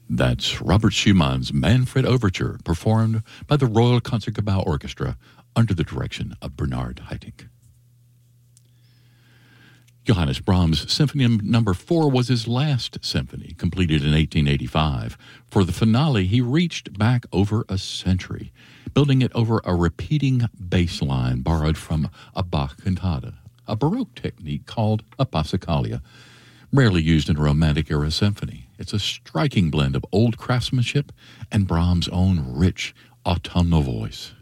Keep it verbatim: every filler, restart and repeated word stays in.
That's Robert Schumann's Manfred Overture, performed by the Royal Concertgebouw Orchestra under the direction of Bernard Haitink. Johannes Brahms' Symphony Number Four was his last symphony, completed in eighteen eighty-five. For the finale, he reached back over a century, building it over a repeating bass line borrowed from a Bach cantata, a Baroque technique called a passacaglia, rarely used in a Romantic-era symphony. It's a striking blend of old craftsmanship and Brahms' own rich autumnal voice.